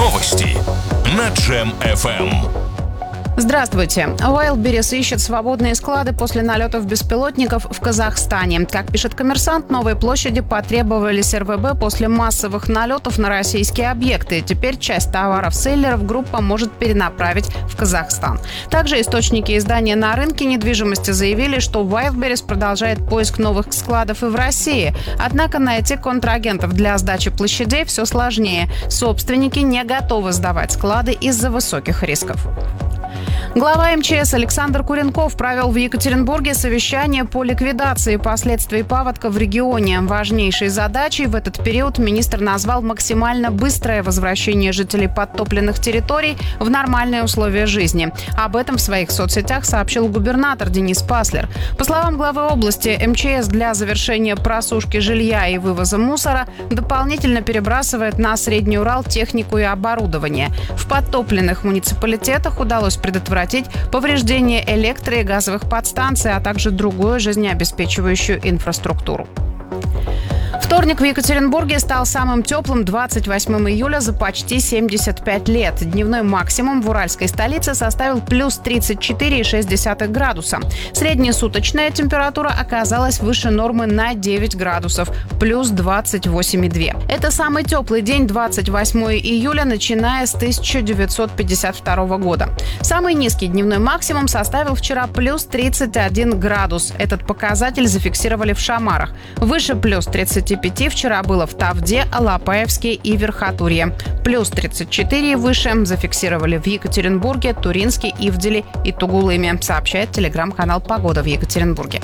Новости на Джем FM. Здравствуйте. Wildberries ищет свободные склады после налетов беспилотников в Казахстане. Как пишет «Коммерсант», новые площади потребовались РВБ после массовых налетов на российские объекты. Теперь часть товаров-селлеров группа может перенаправить в Казахстан. Также источники издания «На рынке недвижимости» заявили, что Wildberries продолжает поиск новых складов и в России. Однако найти контрагентов для сдачи площадей все сложнее. Собственники не готовы сдавать склады из-за высоких рисков. Глава МЧС Александр Куренков провел в Екатеринбурге совещание по ликвидации последствий паводка в регионе. Важнейшей задачей в этот период министр назвал максимально быстрое возвращение жителей подтопленных территорий в нормальные условия жизни. Об этом в своих соцсетях сообщил губернатор Денис Паслер. По словам главы области, МЧС для завершения просушки жилья и вывоза мусора дополнительно перебрасывает на Средний Урал технику и оборудование. В подтопленных муниципалитетах удалось предотвратить повреждение электро- и газовых подстанций, а также другую жизнеобеспечивающую инфраструктуру. Вторник в Екатеринбурге стал самым теплым 28 июля за почти 75 лет. Дневной максимум в уральской столице составил плюс 34,6 градуса. Среднесуточная температура оказалась выше нормы на 9 градусов, плюс 28,2. Это самый теплый день 28 июля, начиная с 1952 года. Самый низкий дневной максимум составил вчера плюс 31 градус. Этот показатель зафиксировали в Шамарах. Выше плюс 35 вчера было в Тавде, Алапаевске и Верхотурье. Плюс 34 и выше зафиксировали в Екатеринбурге, Туринске, Ивделе и Тугулыме, сообщает телеграм-канал «Погода» в Екатеринбурге.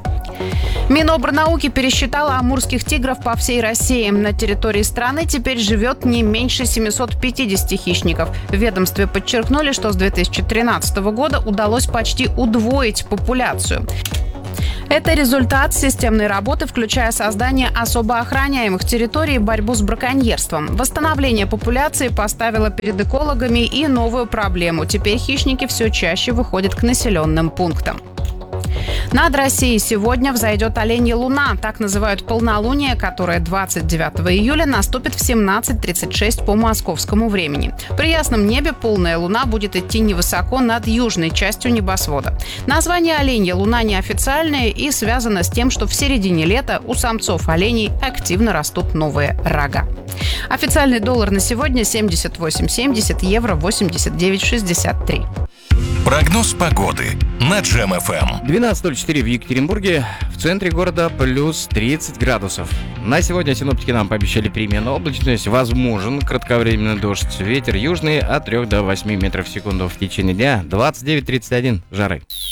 Минобрнауки пересчитала амурских тигров по всей России. На территории страны теперь живет не меньше 750 хищников. В ведомстве подчеркнули, что с 2013 года удалось почти удвоить популяцию. Это результат системной работы, включая создание особо охраняемых территорий и борьбу с браконьерством. Восстановление популяции поставило перед экологами и новую проблему. Теперь хищники все чаще выходят к населенным пунктам. Над Россией сегодня взойдет оленья луна. Так называют полнолуние, которое 29 июля наступит в 17:36 по московскому времени. При ясном небе полная луна будет идти невысоко над южной частью небосвода. Название оленья луна неофициальное и связано с тем, что в середине лета у самцов оленей активно растут новые рога. Официальный доллар на сегодня 78,70, евро 89,63. Прогноз погоды на Джем FM. 12:04 в Екатеринбурге. В центре города плюс 30 градусов. На сегодня синоптики нам пообещали переменную облачность. Возможен кратковременный дождь. Ветер южный от 3 до 8 метров в секунду в течение дня. 29-31 жары.